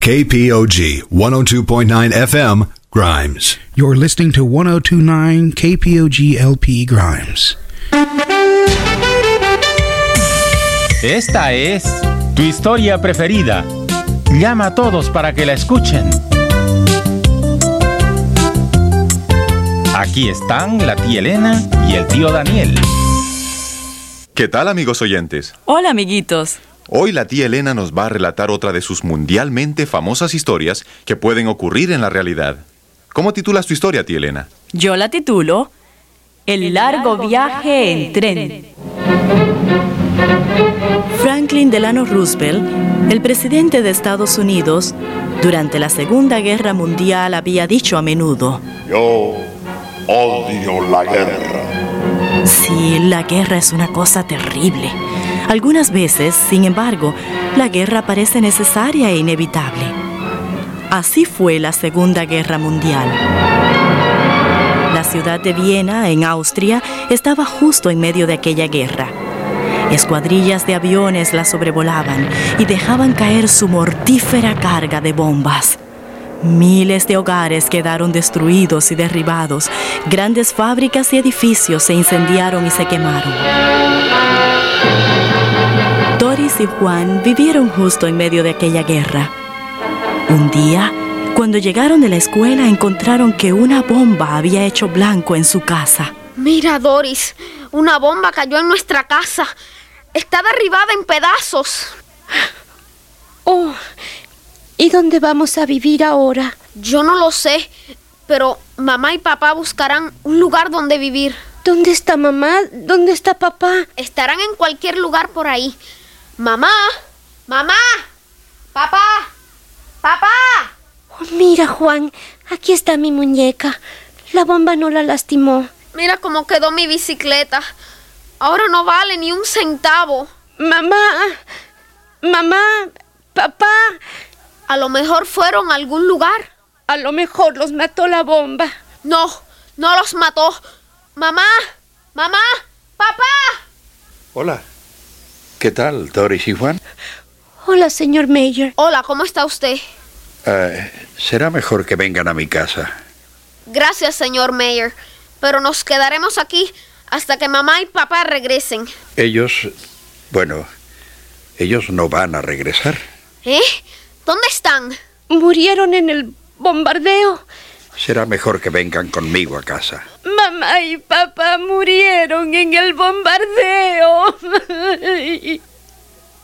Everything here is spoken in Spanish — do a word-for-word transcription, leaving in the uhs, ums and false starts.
K P O G one oh two point nine F M, Grimes. You're listening to one oh two point nine K P O G L P Grimes. Esta es tu historia preferida. Llama a todos para que la escuchen. Aquí están la tía Elena y el tío Daniel. ¿Qué tal, amigos oyentes? Hola, amiguitos. Hoy la tía Elena nos va a relatar otra de sus mundialmente famosas historias que pueden ocurrir en la realidad. ¿Cómo titulas tu historia, tía Elena? Yo la titulo El largo viaje en tren. Franklin Delano Roosevelt, el presidente de Estados Unidos, durante la Segunda Guerra Mundial había dicho a menudo: Yo odio la guerra. Sí, la guerra es una cosa terrible. Algunas veces, sin embargo, la guerra parece necesaria e inevitable. Así fue la Segunda Guerra Mundial. La ciudad de Viena, en Austria, estaba justo en medio de aquella guerra. Escuadrillas de aviones la sobrevolaban y dejaban caer su mortífera carga de bombas. Miles de hogares quedaron destruidos y derribados. Grandes fábricas y edificios se incendiaron y se quemaron. Doris y Juan vivieron justo en medio de aquella guerra. Un día, cuando llegaron de la escuela, encontraron que una bomba había hecho blanco en su casa. Mira, Doris, una bomba cayó en nuestra casa. Está derribada en pedazos. Oh, ¿y dónde vamos a vivir ahora? Yo no lo sé, pero mamá y papá buscarán un lugar donde vivir. ¿Dónde está mamá? ¿Dónde está papá? Estarán en cualquier lugar por ahí. Mamá, mamá, papá, papá. Oh, mira, Juan, aquí está mi muñeca. La bomba no la lastimó. Mira cómo quedó mi bicicleta. Ahora no vale ni un centavo. Mamá, mamá, papá. A lo mejor fueron a algún lugar. A lo mejor los mató la bomba. No, no los mató. Mamá, mamá, papá. Hola. ¿Qué tal, Doris y Juan? Hola, señor Mayer. Hola, ¿cómo está usted? Uh, será mejor que vengan a mi casa. Gracias, señor Mayer. Pero nos quedaremos aquí hasta que mamá y papá regresen. Ellos, bueno, ellos no van a regresar. ¿Eh? ¿Dónde están? Murieron en el bombardeo. Será mejor que vengan conmigo a casa. Mamá y papá murieron en el bombardeo.